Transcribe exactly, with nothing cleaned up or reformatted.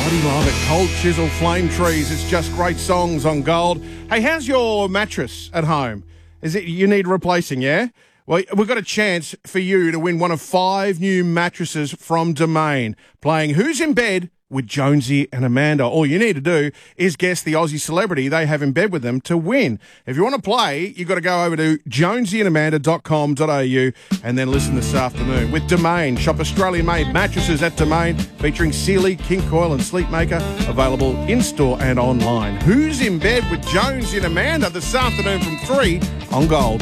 Bloody love it. Cold Chisel, Flame Trees. It's just great songs on Gold. Hey, how's your mattress at home? Is it you need replacing, yeah? Well, we've got a chance for you to win one of five new mattresses from Domain, playing Who's in Bed with Jonesy and Amanda. All you need to do is guess the Aussie celebrity they have in bed with them to win. If you want to play, you've got to go over to jonesy and amanda dot com dot a u and then listen this afternoon. With Domain, shop Australian-made mattresses at Domain, featuring Sealy, King Coil and Sleepmaker, available in-store and online. Who's in Bed with Jonesy and Amanda this afternoon from three on Gold.